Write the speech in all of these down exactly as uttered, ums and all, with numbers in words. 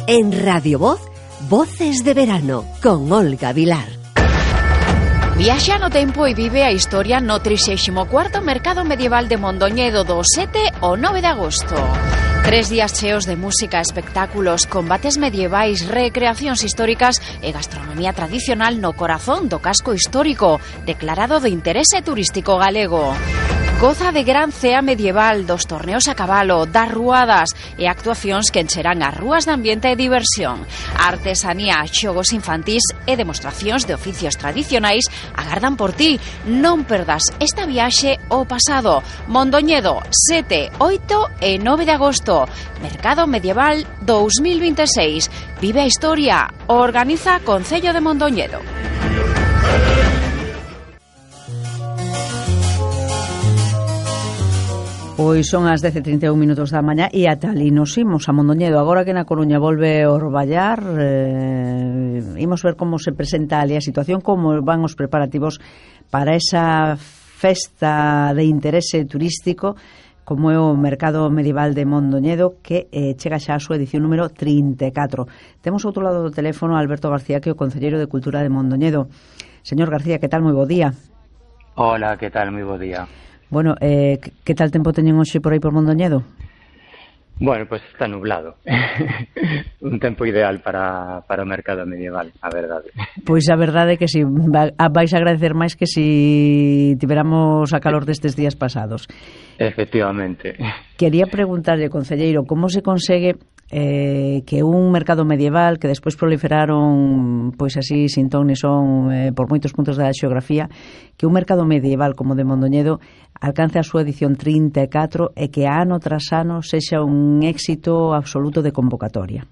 En Radio Voz, Voces de Verano, con Olga Vilar. Viaxa no tempo e vive a historia no trixésimo cuarto Mercado Medieval de Mondoñedo do sete ao nove de agosto. Tres días cheos de música, espectáculos, combates medievais, recreacións históricas e gastronomía tradicional no corazón do casco histórico, declarado de interese turístico galego. Goza de gran cea medieval, dos torneos a cabalo, das ruadas e actuacións que encherán as rúas de ambiente e diversión. Artesanía, xogos infantís e demostracións de oficios tradicionais agardan por ti. Non perdas esta viaxe ao pasado. Mondoñedo, sete, oito e nove de agosto. Mercado Medieval dous mil vinte e seis. Vive a historia. Organiza Concello de Mondoñedo. Pois son as dez e trinta e un minutos da mañá e ata ali nos imos a Mondoñedo. Agora que na Coruña volve a orballar, eh, imos ver como se presenta ali a situación, como van os preparativos para esa festa de interese turístico como é o Mercado Medieval de Mondoñedo, que eh, chega xa a súa edición número trinta e catro. Temos outro lado do teléfono a Alberto García, que é o Concelleiro de Cultura de Mondoñedo. Señor García, que tal? Moi bo día. Hola, que tal? Moi bo día. Bueno, eh, que tal tempo teñen hoxe por aí por Mondoñedo? Bueno, pues está nublado. Un tempo ideal para, para o mercado medieval, a verdade. Pois a verdade é que si vais a agradecer máis que si tiveramos a calor destes días pasados. Efectivamente. Quería preguntarlle, concelleiro, como se consegue eh, que un mercado medieval que despois proliferaron pois así sin ton ni son eh, por moitos puntos da xeografía, que un mercado medieval como de Mondoñedo alcance a súa edición trinta e catro e que ano tras ano sexa un éxito absoluto de convocatoria?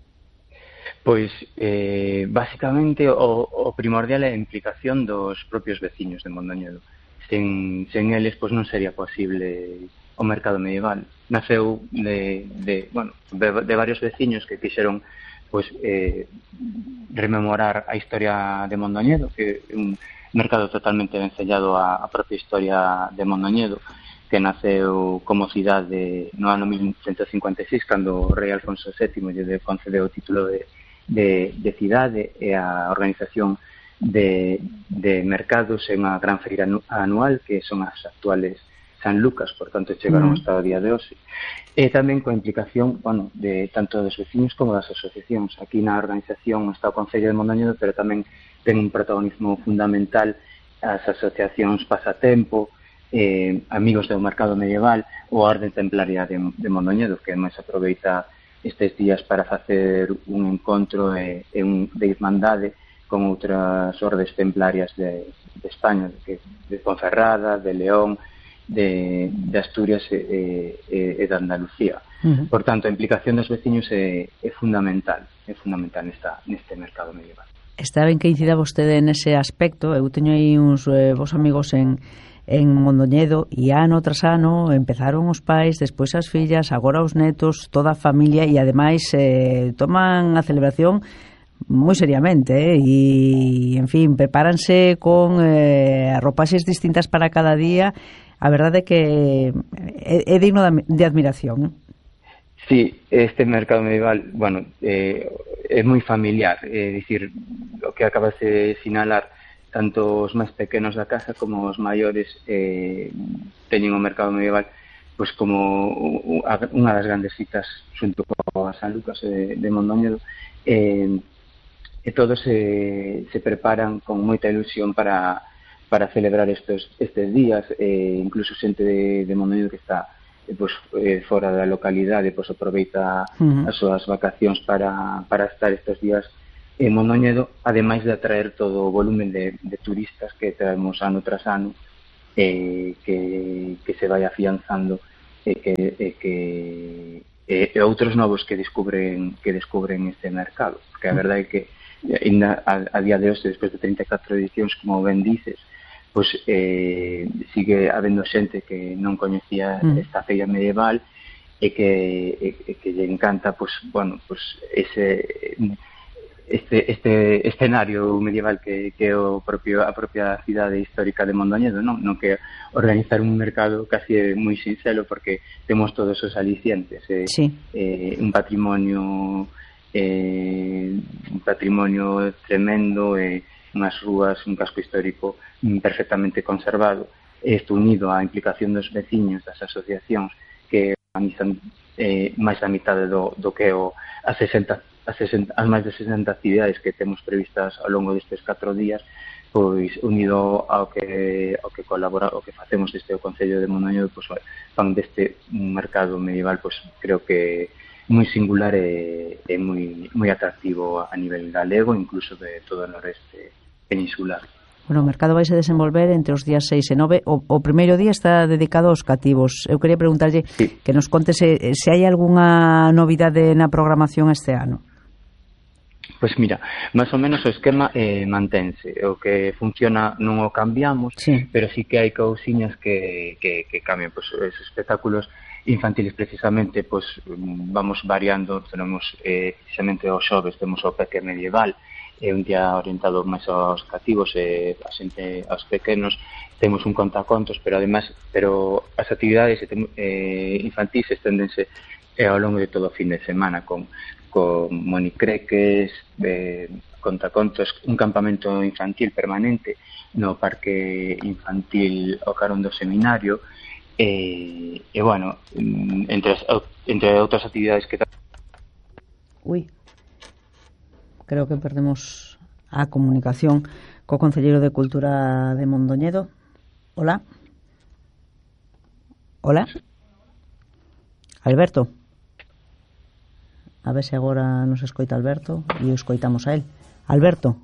Pois, eh, basicamente, o, o primordial é a implicación dos propios veciños de Mondoñedo. Sen, sen eles, pois non sería posible o mercado medieval. Naceu de, de, bueno, de, de varios veciños que quixeron pois, eh, rememorar a historia de Mondoñedo, que é un mercado totalmente vencellado á, á propia historia de Mondoñedo, que naceu como cidade no ano mil cento cincuenta e seis, cando o rei Alfonso sétimo lle concedeu o título de, de, de cidade e a organización de, de mercados en unha gran feira anual, que son as actuales San Lucas, por tanto chegaron mm. hasta o día de hoxe. E tamén coa implicación, bueno, de tanto dos veciños como das asociacións. Aquí na organización está o Concello de Mondoñedo, pero tamén ten un protagonismo fundamental as asociacións Pasatempo, eh, Amigos do Mercado Medieval ou a Orde Templaria de, de Mondoñedo, que máis aproveita estes días para facer un encontro e, e un, de irmandade con outras ordes templarias de, de España, de, de Ponferrada, de León, de, de Asturias e, e, e de Andalucía. Uh-huh. Por tanto, a implicación dos veciños é, é fundamental, é fundamental nesta, neste mercado medieval. Está ben que incida vostede nese aspecto. Eu teño aí uns eh, vos amigos en, en Mondoñedo e ano tras ano empezaron os pais, despois as fillas, agora os netos, toda a familia, e ademais eh, toman a celebración moi seriamente, eh? E, en fin, prepáranse con eh, arropaxes distintas para cada día. A verdade é que é, é digno de admiración. Sí, este mercado medieval, bueno, eh, é moi familiar, é dicir, o que acabas de sinalar, tanto os máis pequenos da casa como os maiores eh, teñen o mercado medieval pois como unha das grandes citas xunto coa San Lucas de, de Mondoñedo, eh, e todos se, se preparan con moita ilusión para para celebrar estes estes días, eh, incluso xente de, de Mondoñedo que está eh, pues, eh, fora da localidade, pues, aproveita uh-huh. as súas vacacións para, para estar estes días en Mondoñedo, ademais de atraer todo o volumen de, de turistas que traemos ano tras ano, eh, que, que se vai afianzando e eh, que, eh, que eh, e outros novos que descubren que descubren este mercado, porque a verdade é que ainda a, a día de hoxe, despois de trinta e catro edicións, como ben dices, pois eh, sigue habendo xente que non coñecía mm. esta feira medieval e que, e, que lle encanta, pois, bueno, pois ese este, este escenario medieval que, que é o propio, a propia cidade histórica de Mondoñedo, non? Non que organizar un mercado casi é moi sinxelo porque temos todos os alicientes, eh, sí. eh, un patrimonio eh, un patrimonio tremendo, e eh, unhas rúas, un casco histórico perfectamente conservado. Isto unido á implicación dos veciños, das asociacións que organizan eh, máis da mitade do, do que o, as, sesenta, as, sesenta, as máis de sesenta actividades que temos previstas ao longo destes catro días, pois unido ao que ao que colabora, o que facemos desde o Concello de Mondoñedo, pois fan deste mercado medieval, pois creo que moi singular e, e moi moi atractivo a nivel galego, incluso de todo o noreste peninsular. Bueno, o mercado vai se desenvolver entre os días seis e nove. O, o primeiro día está dedicado aos cativos. Eu quería preguntarlle sí. que nos conte se, se hai algunha novidade na programación este ano. Pois mira, máis ou menos o esquema eh, mantense. O que funciona non o cambiamos, sí. pero sí que hai cousiñas que, que, que cambian. Pois os espectáculos infantiles precisamente, pois vamos variando. Tenemos eh, precisamente os xoves, temos o Peque Medieval, é un día orientado máis aos cativos e a xente, aos pequenos. Temos un contacontos, pero ademais, pero as actividades eh, infantis esténdense eh, ao longo de todo o fin de semana, con, con monicreques, eh, contacontos, un campamento infantil permanente no Parque Infantil o Carón do Seminario, e, e bueno, entre, as, entre outras actividades que... Ui... Creo que perdemos a comunicación co Concelleiro de Cultura de Mondoñedo. Hola. Hola. Alberto. A ver se agora nos escoita Alberto e o escoitamos a él. Alberto.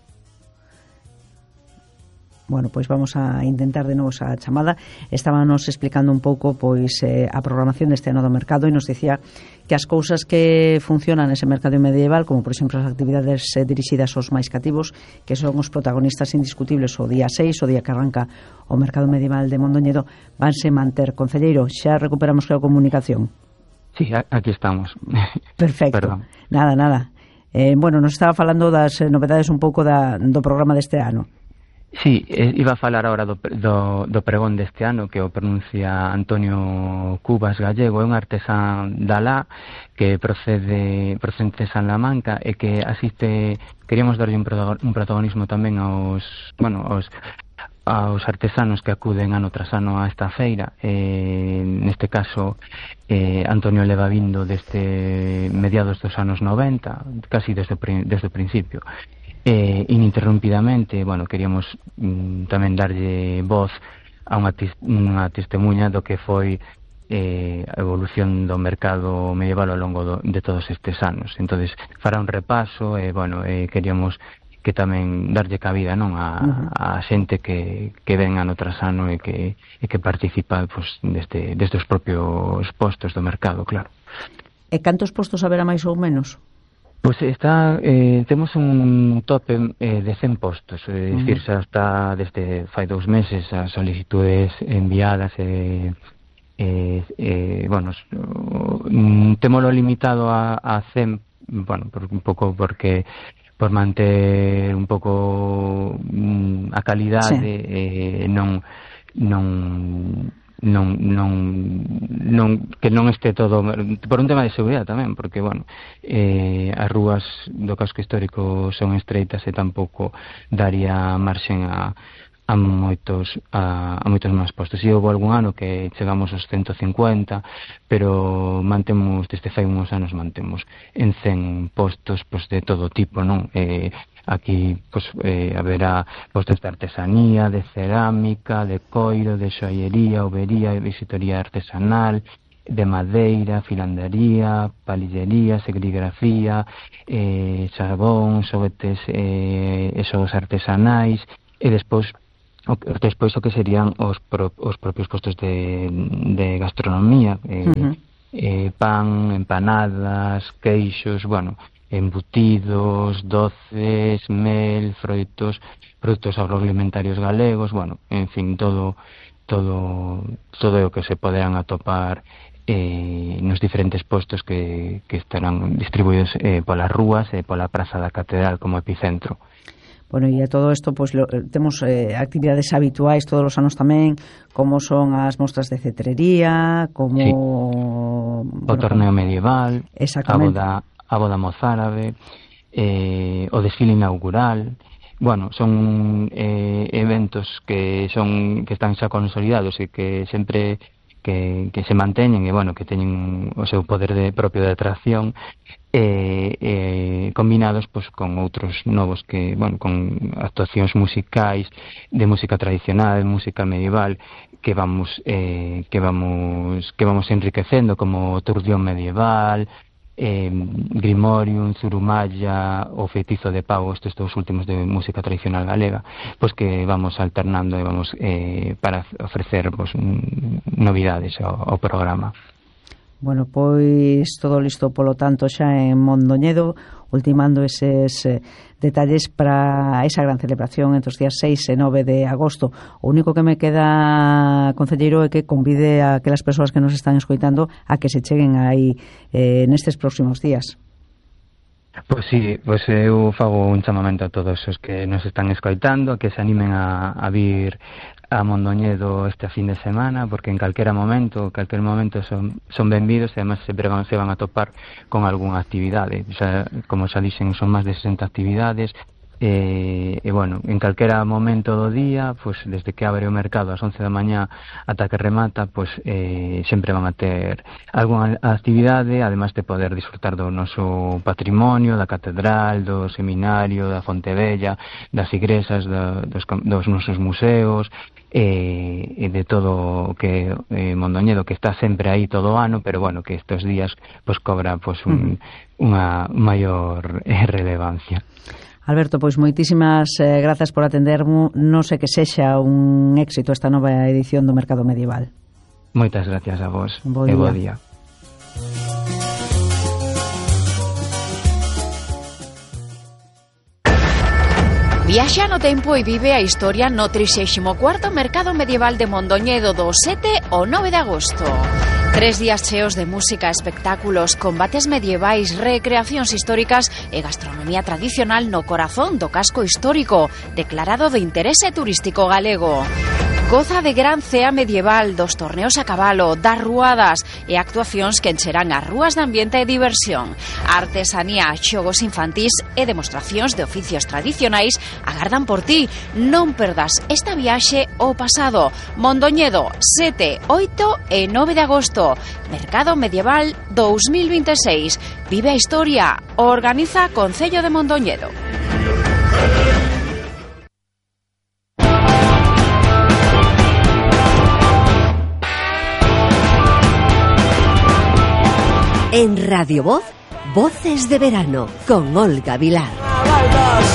Bueno, pois vamos a intentar de novo esa chamada. Estábamos explicando un pouco pois eh, a programación deste ano do mercado, e nos dicía que as cousas que funcionan nese mercado medieval, como por exemplo as actividades eh, dirixidas aos máis cativos, que son os protagonistas indiscutibles o día seis, o día que arranca o mercado medieval de Mondoñedo, vanse manter. Concelleiro, xa recuperamos a comunicación? Sí, aquí estamos. Perfecto. Perdón. Nada, nada. Eh, bueno, nos estaba falando das novedades un pouco da, do programa deste ano. Sí, eh, iba a falar agora do, do, do pregón deste ano, que o pronuncia Antonio Cubas Gallego. É un artesán da lá que procede procedente de Salamanca e que asiste, queríamos darlle un, un protagonismo tamén aos, bueno, aos aos artesanos que acuden ano tras ano a esta feira. Eh, neste caso, eh, Antonio leva vindo desde mediados dos anos noventa, casi desde, desde o principio. Eh, ininterrumpidamente, bueno, queríamos mm, tamén darlle voz a unha, tis, unha testemunha do que foi eh, a evolución do mercado medieval ao longo do, de todos estes anos. Entonces, fará un repaso e, eh, bueno, eh, queríamos que tamén darlle cabida, non, a, uh-huh. a xente que, que ven ano tras ano e que, e que participa pues, desde, desde os propios postos do mercado, claro. E cantos postos haberá máis ou menos? Pois pues está, eh, temos un tope eh, de cen postos, é uh-huh. dicir, xa está desde fai dous meses as solicitudes enviadas e, eh, eh, bueno, témolo limitado a, a cen, bueno, por, un pouco porque por manter un pouco mm, a calidade, sí. eh, non non non non non que non este todo por un tema de seguridade tamén, porque bueno, eh, as rúas do casco histórico son estreitas e tampouco daría marxen a a moitos a, a moitos máis postos. E houve algún ano que chegamos aos ciento cincuenta, pero mantemos desde fai uns anos mantemos en cen postos pois de todo tipo, non? Eh, aquí pois eh, haberá postos de artesanía, de cerámica, de coiro, de xoallería, overía, visitoría artesanal, de madeira, filandería, palillería, serigrafía, eh, xabón, xoguetes eh, e xogos artesanais, e despois O, despois o que serían os, pro, os propios postos de, de gastronomía, eh, uh-huh. eh, pan, empanadas, queixos, bueno, embutidos, doces, mel, froitos, produtos agroalimentarios galegos, bueno, en fin, todo todo todo o que se poderán atopar eh, nos diferentes postos que, que estarán distribuídos eh, polas rúas e pola Praza da Catedral como epicentro. Bueno, e a todo isto, pois, lo, temos eh, actividades habituais todos os anos tamén, como son as mostras de cetrería, como... Sí. O bueno, torneo medieval, a boda, a boda mozárabe, eh, o desfile inaugural. Bueno, son eh, eventos que son que están xa consolidados e que sempre que, que se manteñen e, bueno, que teñen o seu poder de, propio de atracción, eh, eh, combinados pois, con outros novos que, bueno, con actuacións musicais de música tradicional, de música medieval, que vamos eh, que vamos que vamos enriquecendo, como o Turdión medieval, eh, Grimorium, Zurumalla, o Feitizo de Pau, estes dous últimos de música tradicional galega, pois que vamos alternando e vamos eh, para ofrecer pois, novidades ao, ao programa. Bueno, pois todo listo polo tanto xa en Mondoñedo, ultimando eses eh, detalles para esa gran celebración entre os días seis e nove de agosto. O único que me queda, concelleiro, é que convide a aquelas persoas que nos están escoitando a que se cheguen aí eh, nestes próximos días. Pois sí, pois eu fago un chamamento a todos os que nos están escoitando, a que se animen a, a vir a Mondoñedo este fin de semana, porque en calquera momento, calquer momento son, son benvidos e además sempre van, se van a topar con algunha actividade. Xa, como xa dixen, son máis de sesenta actividades, e, e bueno, en calquera momento do día, pues, desde que abre o mercado ás once da mañá ata que remata, pues, eh, sempre van a ter algunha actividade, además de poder disfrutar do noso patrimonio, da catedral, do seminario, da Fonte Bella, das igrexas, da, dos, dos nosos museos, e, e de todo o que eh, Mondoñedo, que está sempre aí todo o ano, pero bueno, que estes días pues, cobra pues, un, mm. unha maior eh, relevancia. Alberto, pois moitísimas eh, grazas por atendermo. Non sei que sexa un éxito esta nova edición do Mercado Medieval. Moitas gracias a vos. Bo e bo día. Viaxa no tempo e vive a historia no trixésimo cuarto Mercado Medieval de Mondoñedo do sete ao nove de agosto. Tres días cheos de música, espectáculos, combates medievais, recreacións históricas e gastronomía tradicional no corazón do casco histórico, declarado de interese turístico galego. Goza de gran cea medieval, dos torneos a cabalo, das ruadas e actuacións que encherán as rúas de ambiente e diversión. Artesanía, xogos infantís e demostracións de oficios tradicionais agardan por ti. Non perdas esta viaxe ao pasado. Mondoñedo, sete, oito e nove de agosto. Mercado Medieval dos mil veintiséis. Vive a historia. Organiza Concello de Mondoñedo. En Radio Voz, Voces de Verano, con Olga Vilar.